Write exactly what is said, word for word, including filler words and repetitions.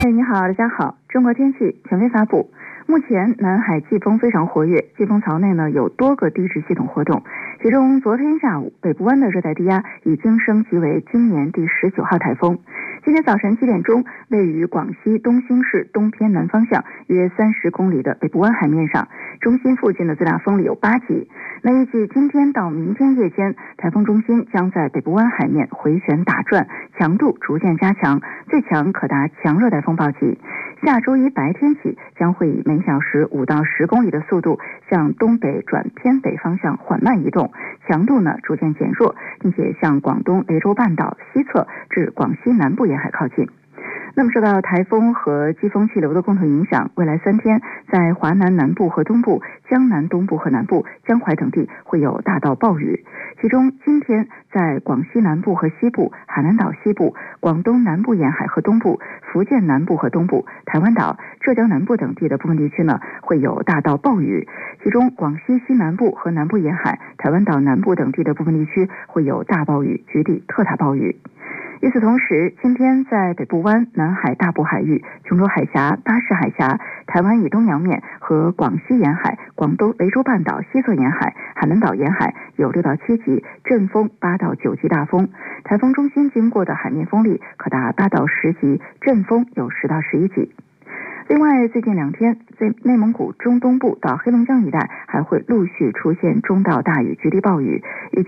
哎，你好，大家好。中国天气权威发布，目前南海季风非常活跃，季风槽内呢有多个低质系统活动，其中昨天下午北部湾的热带低压已经升级为今年第十九号台风。今天早晨七点钟，位于广西东兴市东偏南方向约三十公里的北部湾海面上，中心附近的最大风力有八级。那预计今天到明天夜间，台风中心将在北部湾海面回旋打转，强度逐渐加强，最强可达强热带风暴级。下周一白天起，将会以每小时五到十公里的速度向东北转偏北方向缓慢移动，强度呢逐渐减弱，并且向广东雷州半岛西侧至广西南部沿海靠近。那么受到台风和季风气流的共同影响，未来三天在华南南部和东部、江南东部和南部、江淮等地会有大到暴雨。其中今天在广西南部和西部、海南岛西部、广东南部沿海和东部、福建南部和东部、台湾岛、浙江南部等地的部分地区呢会有大到暴雨。其中广西西南部和南部沿海、台湾岛南部等地的部分地区会有大暴雨，局地特大暴雨。与此同时，今天在北部湾、南海大部海域、琼州海峡、巴士海峡、台湾以东洋面和广西沿海、广东雷州半岛西侧沿海、海南岛沿海有六到七级，阵风八到九级大风。台风中心经过的海面风力可达八到十级，阵风有十到十一级。另外，最近两天，在内蒙古中东部到黑龙江一带还会陆续出现中到大雨、局地暴雨。